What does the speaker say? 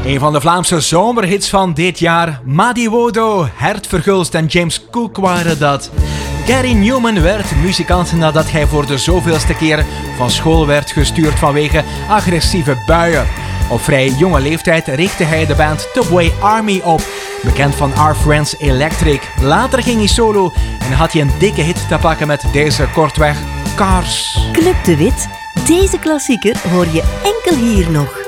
Een van de Vlaamse zomerhits van dit jaar. Madi Wodo, Hert Vergulst en James Cook waren dat. Gary Newman werd muzikant nadat hij voor de zoveelste keer van school werd gestuurd vanwege agressieve buien. Op vrij jonge leeftijd richtte hij de band Tubway Army op, bekend van Our Friends Electric. Later ging hij solo en had hij een dikke hit te pakken met deze kortweg Cars. Club de Wit, deze klassieker hoor je enkel hier nog.